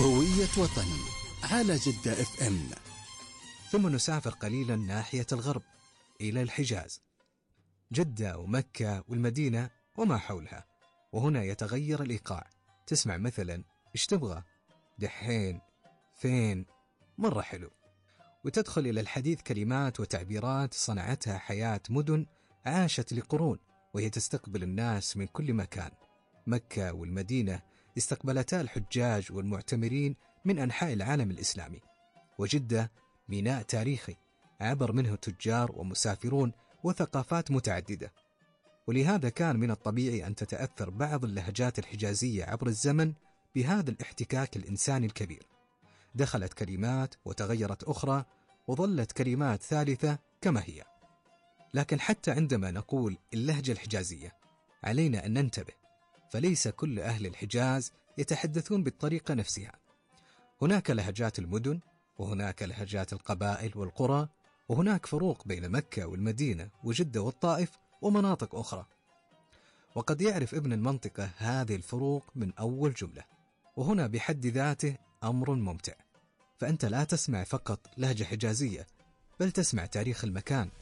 هوية وطن على جدة اف ام. ثم نسافر قليلا ناحية الغرب إلى الحجاز، جدة ومكة والمدينة وما حولها، وهنا يتغير الإيقاع. تسمع مثلا إيش تبغى، دحين، فين، مرة حلو، وتدخل إلى الحديث كلمات وتعبيرات صنعتها حياة مدن عاشت لقرون، وهي تستقبل الناس من كل مكان. مكة والمدينة استقبلتا الحجاج والمعتمرين من أنحاء العالم الإسلامي، وجدة ميناء تاريخي عبر منه تجار ومسافرون وثقافات متعددة. ولهذا كان من الطبيعي أن تتأثر بعض اللهجات الحجازية عبر الزمن بهذا الاحتكاك الإنساني الكبير. دخلت كلمات وتغيرت أخرى، وظلت كلمات ثالثة كما هي. لكن حتى عندما نقول اللهجة الحجازية علينا أن ننتبه، فليس كل أهل الحجاز يتحدثون بالطريقة نفسها. هناك لهجات المدن، وهناك لهجات القبائل والقرى، وهناك فروق بين مكة والمدينة وجدة والطائف ومناطق أخرى. وقد يعرف ابن المنطقة هذه الفروق من أول جملة، وهنا بحد ذاته أمر ممتع. فأنت لا تسمع فقط لهجة حجازية، بل تسمع تاريخ المكان